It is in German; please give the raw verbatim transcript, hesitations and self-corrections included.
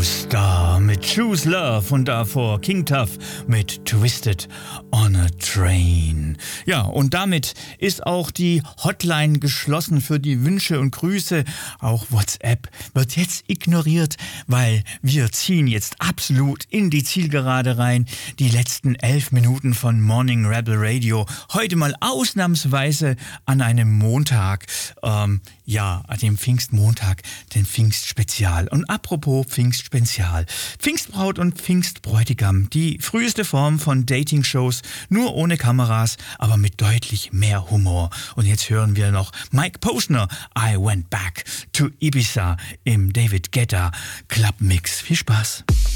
Star mit Choose Love und davor King Tuff mit Twisted on a Train. Ja, und damit ist auch die Hotline geschlossen für die Wünsche und Grüße. Auch WhatsApp wird jetzt ignoriert, weil wir ziehen jetzt absolut in die Zielgerade rein. Die letzten elf Minuten von Morning Rebel Radio. Heute mal ausnahmsweise an einem Montag. Ähm, ja, an dem Pfingstmontag, den Pfingstspezial. Und apropos Pfingstspezial. Pfingstbraut und Pfingstbräutigam. Die früheste Form von Dating-Shows, nur ohne Kameras, aber mit deutlich mehr Humor. Und jetzt hören wir noch Mike Posner, I Went Back to Ibiza im David Guetta Club Mix. Viel Spaß.